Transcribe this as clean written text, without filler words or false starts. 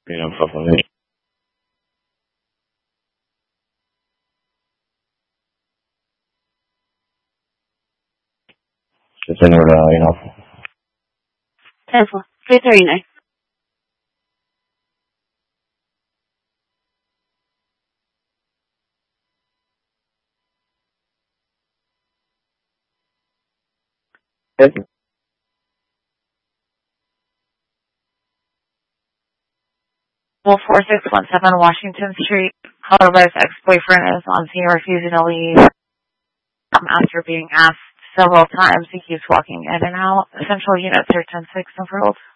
You know, fucking with me. Just in order, you know. Tesla, 339. Yes. 4617 Washington Street. Colorless ex-boyfriend is on scene refusing to leave. After being asked several times, he keeps walking in and out. Central units are 10-6 enrolled.